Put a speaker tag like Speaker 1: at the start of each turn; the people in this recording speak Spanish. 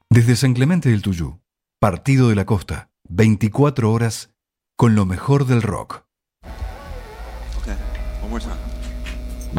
Speaker 1: Desde San Clemente del Tuyú, Partido de la Costa, 24 horas con lo mejor del rock.
Speaker 2: Okay, one more time.